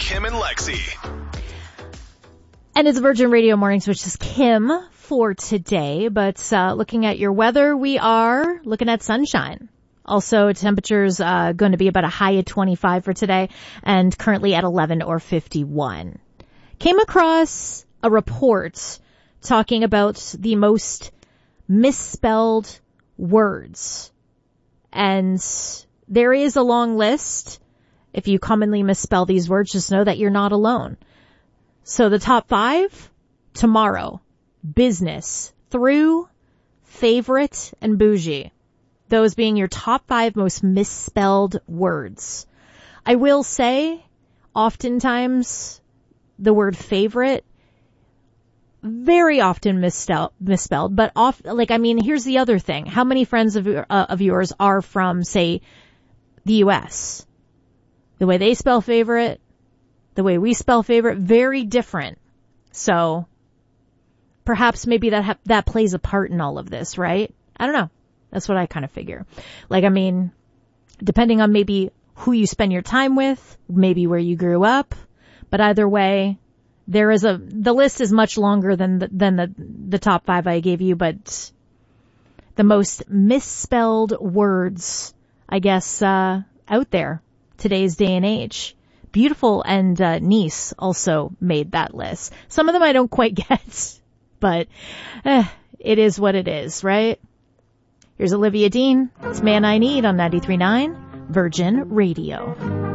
Kim and Lexi. And it's Virgin Radio Mornings, which is Kim for today. But looking at your weather, we are looking at sunshine. Also, temperatures going to be about a high of 25 for today and currently at 11 or 51. Came across a report talking about the most misspelled words. And there is a long list. If you commonly misspell these words, just know that you're not alone. So the top 5, tomorrow, business, through, favorite, and bougie. Those being your top 5 most misspelled words. I will say, oftentimes, the word favorite, very often misspelled, but here's the other thing. How many friends of yours are from, say, the U.S.? The way they spell favorite, the way we spell favorite, very different. So, perhaps maybe that plays a part in all of this, right? I don't know. That's what I kind of figure. Depending on maybe who you spend your time with, maybe where you grew up, but either way, the list is much longer than the top 5 I gave you, but the most misspelled words, I guess, out there today's day and age. Beautiful and Nice also made that list. Some of them I don't quite get, but it is what it is, right? Here's Olivia Dean. It's Man I Need on 93.9 Virgin Radio.